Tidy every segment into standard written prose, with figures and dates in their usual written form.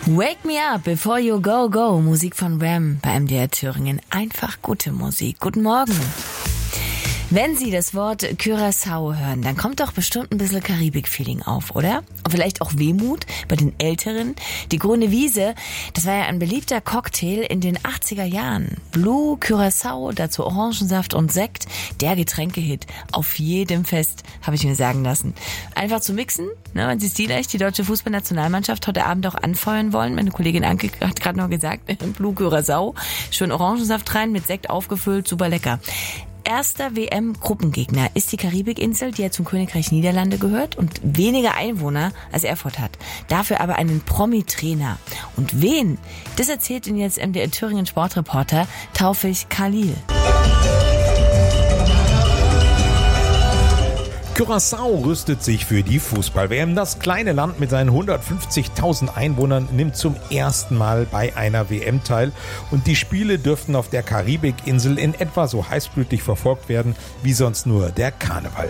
Wake Me Up Before You Go Go, Musik von Wham bei MDR Thüringen. Einfach gute Musik. Guten Morgen. Wenn Sie das Wort Curaçao hören, dann kommt doch bestimmt ein bisschen Karibik-Feeling auf, oder? Und vielleicht auch Wehmut bei den Älteren. Die Grüne Wiese, das war ja ein beliebter Cocktail in den 80er Jahren. Blue, Curaçao, dazu Orangensaft und Sekt. Der Getränkehit auf jedem Fest, habe ich mir sagen lassen. Einfach zu mixen, ne, wenn Sie stilecht die deutsche Fußballnationalmannschaft heute Abend auch anfeuern wollen. Meine Kollegin Anke hat gerade noch gesagt, Blue Curaçao, schön Orangensaft rein, mit Sekt aufgefüllt, super lecker. Erster WM-Gruppengegner ist die Karibikinsel, die ja zum Königreich Niederlande gehört und weniger Einwohner als Erfurt hat. Dafür aber einen Promi-Trainer. Und wen? Das erzählt Ihnen jetzt MDR Thüringen Sportreporter Taufik Khalil. Curaçao rüstet sich für die Fußball-WM. Das kleine Land mit seinen 150.000 Einwohnern nimmt zum ersten Mal bei einer WM teil. Und die Spiele dürften auf der Karibikinsel in etwa so heißblütig verfolgt werden wie sonst nur der Karneval.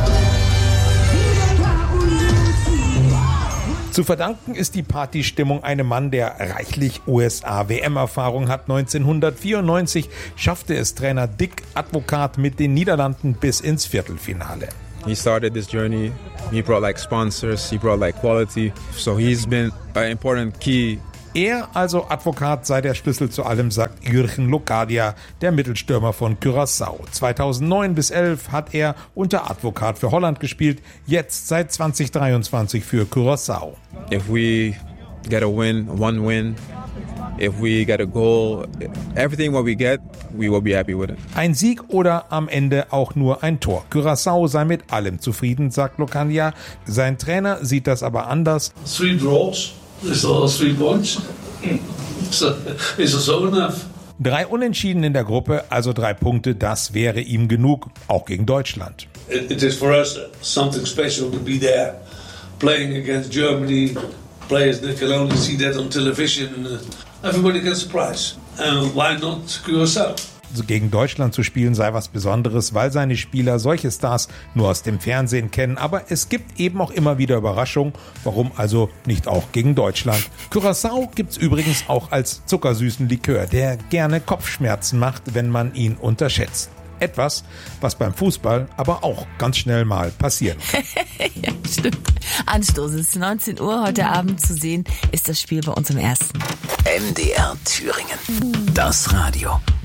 Zu verdanken ist die Partystimmung einem Mann, der reichlich USA-WM-Erfahrung hat. 1994 schaffte es Trainer Dick Advocaat mit den Niederlanden bis ins Viertelfinale. He started this journey. He brought sponsors, he brought quality. So he's been an important key. Er, also Advocaat, sei der Schlüssel zu allem, sagt Jürgen Locadia, der Mittelstürmer von Curaçao. 2009 bis 2011 hat er unter Advocaat für Holland gespielt, jetzt seit 2023 für Curaçao. If we get a win, one win, if we get a goal, everything what we get, we will be happy with it. Ein Sieg oder am Ende auch nur ein Tor. Curaçao sei mit allem zufrieden, sagt Locadia. Sein Trainer sieht das aber anders. 3 draws, is all 3 points. So, is also enough. 3 Unentschieden in der Gruppe, also 3 Punkte, das wäre ihm genug, auch gegen Deutschland. It is for us something special to be there, playing against Germany. Players that can only see that on television. Everybody gets a prize. Why not Curaçao? Gegen Deutschland zu spielen sei was Besonderes, weil seine Spieler solche Stars nur aus dem Fernsehen kennen. Aber es gibt eben auch immer wieder Überraschungen. Warum also nicht auch gegen Deutschland? Curaçao gibt's übrigens auch als zuckersüßen Likör, der gerne Kopfschmerzen macht, wenn man ihn unterschätzt. Etwas, was beim Fußball aber auch ganz schnell mal passieren kann. Ja, stimmt. Anstoß ist 19 Uhr heute Abend zu sehen, ist das Spiel bei uns im Ersten. MDR Thüringen. Das Radio.